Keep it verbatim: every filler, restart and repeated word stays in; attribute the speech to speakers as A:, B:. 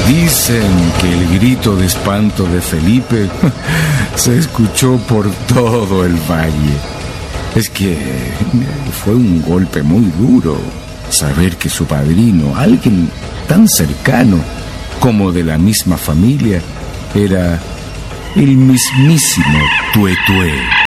A: Dicen que el grito de espanto de Felipe se escuchó por todo el valle. Es que fue un golpe muy duro saber que su padrino, alguien tan cercano como de la misma familia, era el mismísimo Tuetué.